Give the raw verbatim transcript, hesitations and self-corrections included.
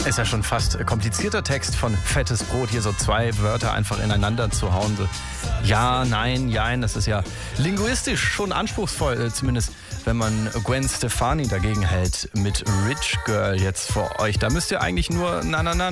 Ist ja schon fast komplizierter Text von Fettes Brot, hier so zwei Wörter einfach ineinander zu hauen. So ja, nein, jein, das ist ja linguistisch schon anspruchsvoll, zumindest wenn man Gwen Stefani dagegen hält mit Rich Girl jetzt vor euch. Da müsst ihr eigentlich nur na na na